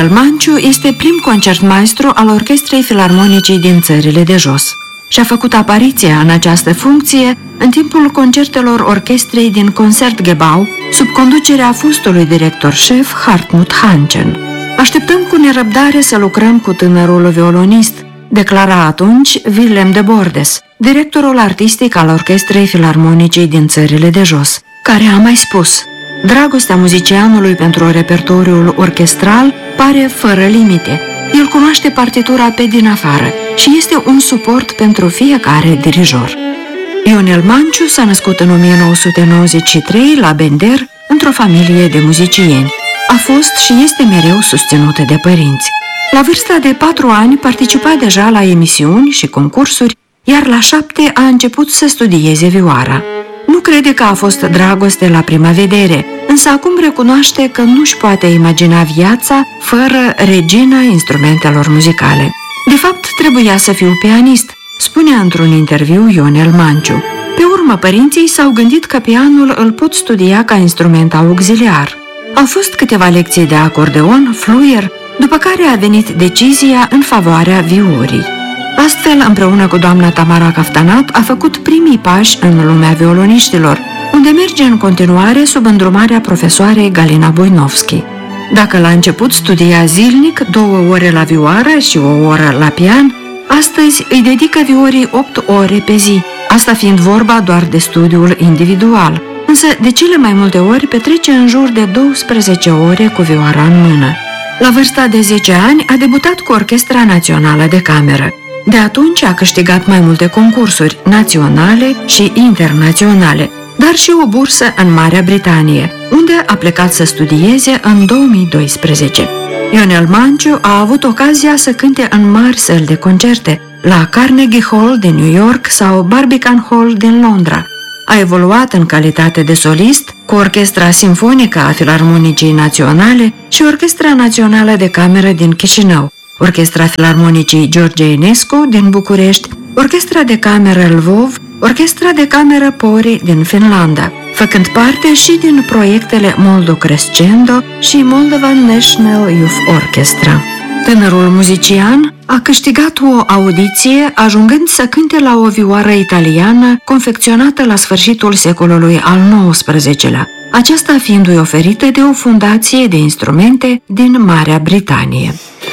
Ionel Manciu este prim concertmaestru al Orchestrei Filarmonicii din Țările de Jos și a făcut apariția în această funcție în timpul concertelor orchestrei din Concertgebouw, sub conducerea fostului director șef Hartmut Hanchen. Așteptăm cu nerăbdare să lucrăm cu tânărul violonist, declara atunci Willem de Bordes, directorul artistic al Orchestrei Filarmonicii din Țările de Jos, care a mai spus: dragostea muzicianului pentru repertoriul orchestral pare fără limite. El cunoaște partitura pe din afară și este un suport pentru fiecare dirijor. Ionel Manciu s-a născut în 1993 la Bender, într-o familie de muzicieni. A fost și este mereu susținută de părinți. La vârsta de 4 ani participa deja la emisiuni și concursuri, iar la 7 a început să studieze vioara. Nu crede că a fost dragoste la prima vedere, însă acum recunoaște că nu-și poate imagina viața fără regina instrumentelor muzicale. De fapt, trebuia să fiu pianist, spune într-un interviu Ionel Manciu. Pe urmă, părinții s-au gândit că pianul îl pot studia ca instrument auxiliar. Au fost câteva lecții de acordeon, fluier, după care a venit decizia în favoarea viorii. Astfel, împreună cu doamna Tamara Caftanat, a făcut primii pași în lumea violoniștilor, unde merge în continuare sub îndrumarea profesoarei Galina Boinovski. Dacă la început studia zilnic 2 ore la vioară și 1 oră la pian, astăzi îi dedică viorii 8 ore pe zi, asta fiind vorba doar de studiul individual, însă de cele mai multe ori petrece în jur de 12 ore cu vioara în mână. La vârsta de 10 ani a debutat cu Orchestra Națională de Cameră. De atunci a câștigat mai multe concursuri naționale și internaționale, dar și o bursă în Marea Britanie, unde a plecat să studieze în 2012. Ionel Manciu a avut ocazia să cânte în mari săli de concerte, la Carnegie Hall din New York sau Barbican Hall din Londra. A evoluat în calitate de solist cu Orchestra Simfonică a Filarmonicii Naționale și Orchestra Națională de Cameră din Chișinău, Orchestra Filarmonicii George Enescu din București, Orchestra de Cameră Lvov, Orchestra de Cameră Pori din Finlanda, făcând parte și din proiectele Moldo Crescendo și Moldovan National Youth Orchestra. Tânărul muzician a câștigat o audiție ajungând să cânte la o vioară italiană confecționată la sfârșitul secolului al XIX-lea, aceasta fiindu-i oferită de o fundație de instrumente din Marea Britanie.